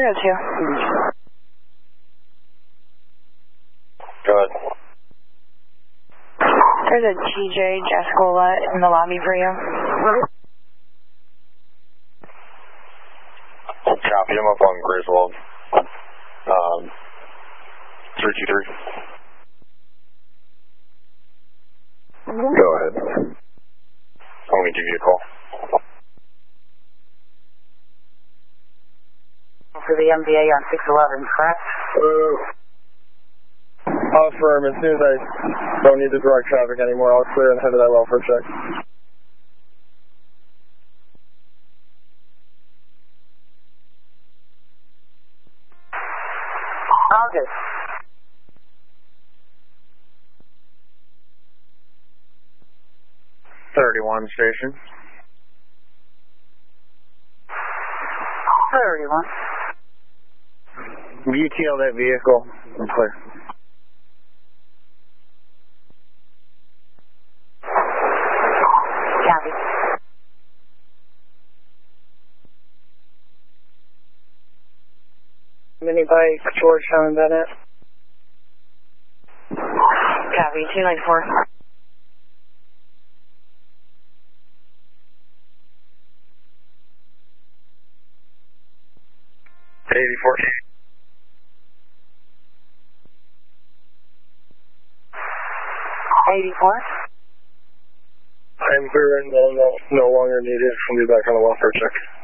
02. Go ahead. There's a TJ Jascola in the lobby for you. Copy, I'm up on Griswold. 323. Go ahead. I'm going to give you a call. For the MVA on 611, correct? I'll affirm. As soon as I don't need to direct traffic anymore, I'll clear and head to that welfare check. August. .31 station. 31. UTL that vehicle. I'm clear. Copy. Mini bike, Georgetown Bennett. Copy, 294. Hey, 84. 84. I'm clear and no longer needed. I'll be back on the welfare check.